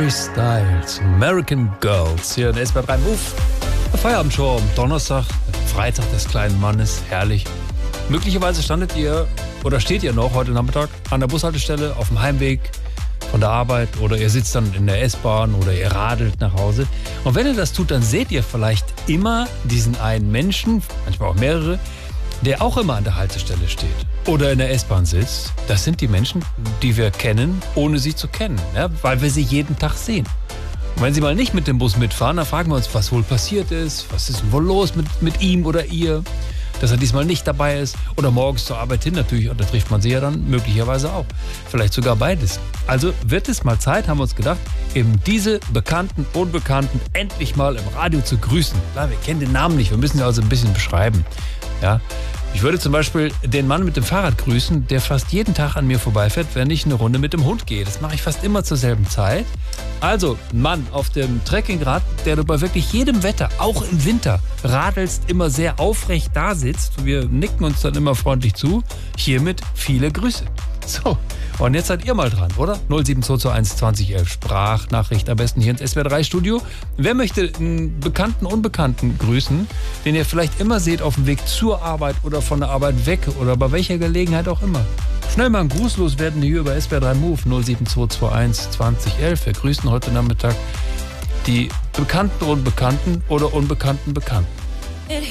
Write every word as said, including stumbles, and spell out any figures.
Harry Styles, American Girls, hier in S W R drei Move. Eine Feierabendshow am Donnerstag, Freitag des kleinen Mannes, herrlich. Möglicherweise standet ihr oder steht ihr noch heute Nachmittag an der Bushaltestelle auf dem Heimweg von der Arbeit oder ihr sitzt dann in der S-Bahn oder ihr radelt nach Hause. Und wenn ihr das tut, dann seht ihr vielleicht immer diesen einen Menschen, manchmal auch mehrere, der auch immer an der Haltestelle steht oder in der S-Bahn sitzt. Das sind die Menschen, die wir kennen, ohne sie zu kennen, ja, weil wir sie jeden Tag sehen. Und wenn sie mal nicht mit dem Bus mitfahren, dann fragen wir uns, was wohl passiert ist, was ist wohl los mit, mit ihm oder ihr, dass er diesmal nicht dabei ist oder morgens zur Arbeit hin natürlich, und da trifft man sie ja dann möglicherweise auch. Vielleicht sogar beides. Also wird es mal Zeit, haben wir uns gedacht, eben diese Bekannten, Unbekannten endlich mal im Radio zu grüßen. Klar, wir kennen den Namen nicht, wir müssen sie also ein bisschen beschreiben. Ja, ich würde zum Beispiel den Mann mit dem Fahrrad grüßen, der fast jeden Tag an mir vorbeifährt, wenn ich eine Runde mit dem Hund gehe. Das mache ich fast immer zur selben Zeit. Also, ein Mann auf dem Trekkingrad, der du bei wirklich jedem Wetter, auch im Winter, radelst, immer sehr aufrecht da sitzt. Wir nicken uns dann immer freundlich zu. Hiermit viele Grüße. So, und jetzt seid ihr mal dran, oder? null sieben zwei zwei eins zwanzig elf Sprachnachricht am besten hier ins S W R drei Studio. Wer möchte einen Bekannten, Unbekannten grüßen, den ihr vielleicht immer seht auf dem Weg zur Arbeit oder von der Arbeit weg oder bei welcher Gelegenheit auch immer? Schnell mal einen Gruß loswerden hier über S W R drei Move null sieben zwei zwei eins zwanzig elf. Wir grüßen heute Nachmittag die Bekannten, Unbekannten oder Unbekannten Bekannten.